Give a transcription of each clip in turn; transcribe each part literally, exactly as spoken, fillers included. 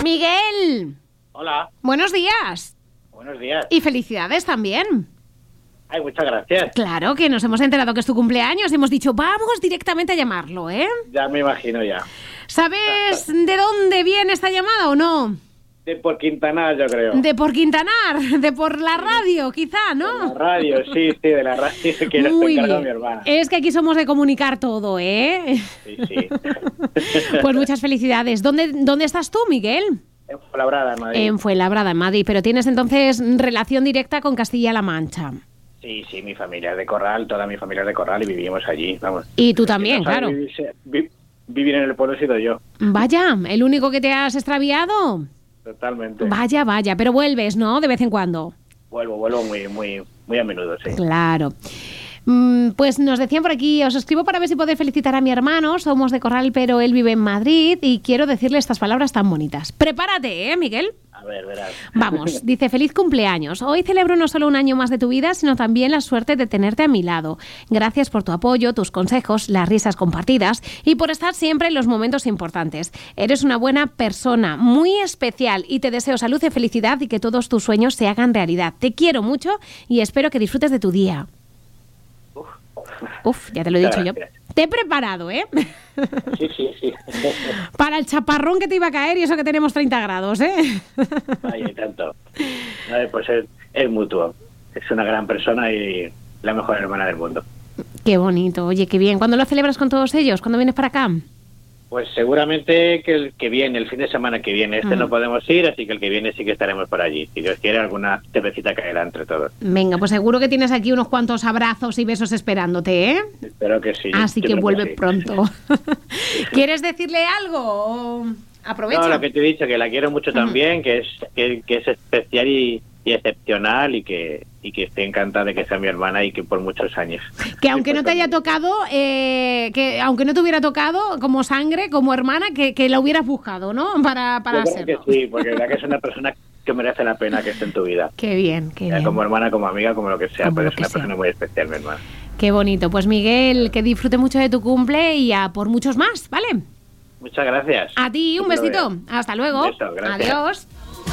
Miguel. Hola. Buenos días. Buenos días. Y felicidades también. Ay, muchas gracias. Claro, que nos hemos enterado que es tu cumpleaños y hemos dicho, vamos directamente a llamarlo, ¿eh? Ya me imagino ya. ¿Sabes de dónde viene esta llamada o no? De por Quintanar, yo creo. De por Quintanar, de por la radio, quizá, ¿no? De la radio, sí, sí, de la radio que nos Muy encargó bien. mi hermana. Es que aquí somos de comunicar todo, ¿eh? Sí, sí. Pues muchas felicidades. ¿Dónde, dónde estás tú, Miguel? En Fuenlabrada, en Madrid. En Fuenlabrada, en Madrid. Pero tienes entonces relación directa con Castilla-La Mancha. Sí, sí, mi familia es de Corral, toda mi familia es de Corral y vivimos allí, vamos. Y tú también, no sabe claro. Vivir, vi- vivir en el pueblo he sido yo. Vaya, ¿el único que te has extraviado? Totalmente. Vaya, vaya, pero vuelves, ¿no? De vez en cuando. Vuelvo, vuelvo muy, muy, muy a menudo, sí. Claro. Mm, Pues nos decían por aquí, os escribo para ver si podéis felicitar a mi hermano, somos de Corral, pero él vive en Madrid y quiero decirle estas palabras tan bonitas. Prepárate, ¿eh, Miguel? A ver, verás. Vamos, dice, feliz cumpleaños. Hoy celebro no solo un año más de tu vida, sino también la suerte de tenerte a mi lado. Gracias por tu apoyo, tus consejos, las risas compartidas y por estar siempre en los momentos importantes. Eres una buena persona, muy especial y te deseo salud y felicidad y que todos tus sueños se hagan realidad. Te quiero mucho y espero que disfrutes de tu día. Uf. Uf, ya te lo he dicho yo. Gracias. Te he preparado, ¿eh? Sí, sí, sí. Para el chaparrón que te iba a caer y eso que tenemos treinta grados, ¿eh? Ay, y tanto. A ver, pues es, es mutuo. Es una gran persona y la mejor hermana del mundo. Qué bonito, oye, qué bien. ¿Cuándo lo celebras con todos ellos? ¿Cuándo vienes para acá? Pues seguramente que el que viene, el fin de semana que viene, este Mm. no podemos ir, así que el que viene sí que estaremos por allí. Si Dios quiere, alguna cervecita caerá entre todos. Venga, pues seguro que tienes aquí unos cuantos abrazos y besos esperándote, ¿eh? Espero que sí. Así Yo que creo vuelve sí. pronto. ¿Quieres decirle algo? O aprovecha. No, lo que te he dicho, que la quiero mucho también, que es que, que es especial y, y excepcional y que y que esté encantada de que sea mi hermana y que por muchos años. Que aunque no te haya tocado, eh, que aunque no te hubiera tocado como sangre, como hermana, que, que la hubieras buscado, ¿no? Para, para Yo creo serlo. que sí, porque la verdad que es una persona que merece la pena que esté en tu vida. Qué bien, qué Ya bien. como hermana, como amiga, como lo que sea, Como pero lo es que una sea. persona muy especial, mi hermana. Qué bonito. Pues Miguel, que disfrute mucho de tu cumple y a por muchos más, ¿vale? Muchas gracias. A ti, un Tú lo besito. veas. Hasta luego. Un beso, gracias. Adiós.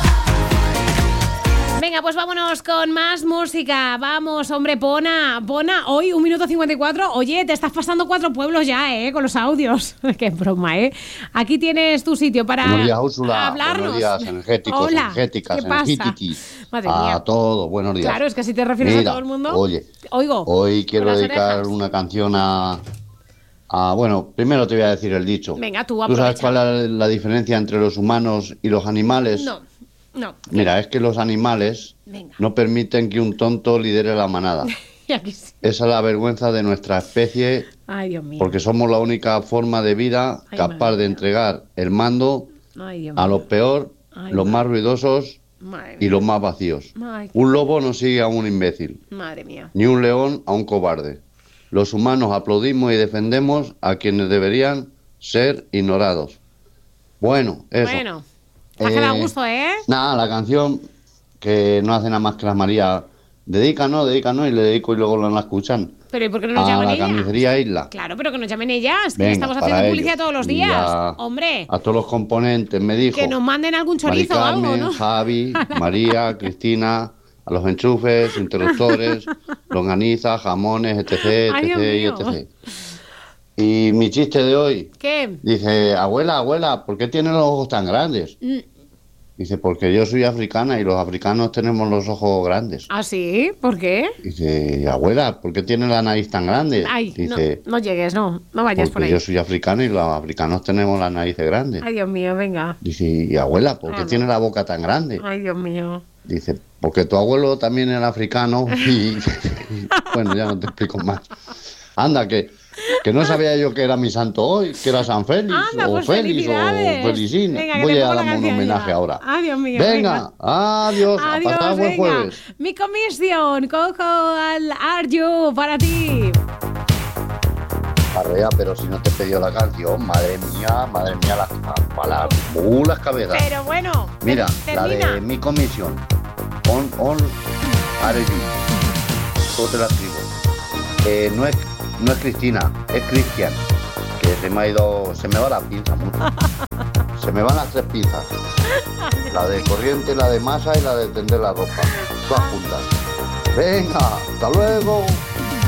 Venga, pues vámonos con más música. Vamos, hombre, Pona. Pona, hoy un minuto cincuenta y cuatro. Oye, te estás pasando cuatro pueblos ya, ¿eh? Con los audios. Qué broma, ¿eh? Aquí tienes tu sitio para Buenos días, Úrsula. hablarnos. Buenos días, energéticos, Hola. energéticas, ¿Qué pasa? energéticos. Madre A mía. todos, buenos días. Claro, es que si te refieres Mira, a todo el mundo. Oye, Oigo. hoy quiero con las dedicar orejas. una canción a, a... Bueno, primero te voy a decir el dicho. Venga, tú ¿Tú aprovecha. sabes cuál es la diferencia entre los humanos y los animales? No, no. Mira, es que los animales Venga. no permiten que un tonto lidere la manada. Y aquí sí. Esa es la vergüenza de nuestra especie, Ay, Dios mío. porque somos la única forma de vida Ay, capaz madre de mía. entregar el mando Ay, Dios a mío. los peor, Ay, los madre. más ruidosos Madre y mía. los más vacíos. Ay, Un lobo no sigue a un imbécil, madre mía. ni un león a un cobarde. Los humanos aplaudimos y defendemos a quienes deberían ser ignorados. Bueno, eso. Bueno, te ha quedado a Eh, gusto, ¿eh? Nada, la canción que no hace nada más que la María. Dedícanos, dedícanos y le dedico y luego la escuchan. Pero ¿y por qué no nos A llaman la ellas? carnicería Isla. Claro, pero que nos llamen ellas, que Venga, estamos para haciendo ellos. publicidad todos los Y días. a- Hombre, A todos los componentes, me dijo. que nos manden algún Mari chorizo o algo, Carmen, ¿no? Javi, María, Cristina, a los enchufes, interruptores, longaniza, jamones, etc, Ay, Dios etc y mío. etcétera. Y mi chiste de hoy, ¿Qué? dice, abuela, abuela, ¿por qué tiene los ojos tan grandes? Mm, Dice, porque yo soy africana y los africanos tenemos los ojos grandes. ¿Ah, sí? ¿Por qué? Dice, abuela, ¿por qué tiene la nariz tan grande? Ay, Dice, no, no llegues, no, no vayas por porque ahí. yo soy africano y los africanos tenemos la nariz grande. Ay, Dios mío, venga. Dice, y abuela, ¿por qué Ah, no. tiene la boca tan grande? Ay, Dios mío. Dice, porque tu abuelo también era africano y... bueno, ya no te explico más. Anda, que, que no sabía yo que era mi santo hoy, que era San Félix, Anda, o pues Félix, o felicidades. Felicín. Venga, que Voy te a pongo la darme un canción homenaje ya. ahora. Ay, Dios mío, Venga, adiós, a Adiós, pasar buen venga. jueves. Mi comisión, Coco al Arju, para ti. Arrea, pero si no te he pedido la canción, madre mía, madre mía, las, las, uh, las cabezas. Pero bueno, Mira, ter- la termina. de mi comisión. On, on, are you. Todo te la escribo. Eh, no es, no es Cristina, es Cristian. Que se me ha ido, se me va la pinza mucho. se me van las tres pinzas. La de corriente, la de masa y la de tender la ropa. Todas juntas. Venga, hasta luego.